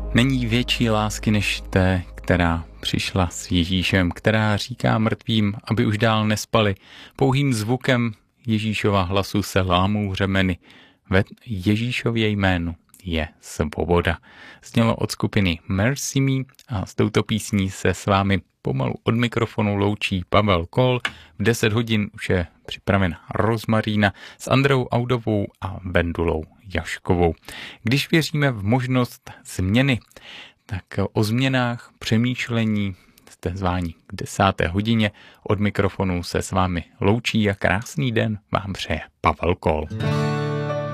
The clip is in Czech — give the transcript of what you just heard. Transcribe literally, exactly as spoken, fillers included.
Není větší lásky než té, která přišla s Ježíšem, která říká mrtvým, aby už dál nespali. Pouhým zvukem Ježíšova hlasu se lámou řemeny. Ve Ježíšově jménu je svoboda. Znělo od skupiny Mercy Me a s touto písní se s vámi pomalu od mikrofonu loučí Pavel Kol. V deset hodin už je připravena Rozmarína s Andreou Audovou a Vendulou Jaškovou. Když věříme v možnost změny, tak o změnách přemýšlení jste zváni k desáté hodině. Od mikrofonu se s vámi loučí a krásný den vám přeje Pavel Kol.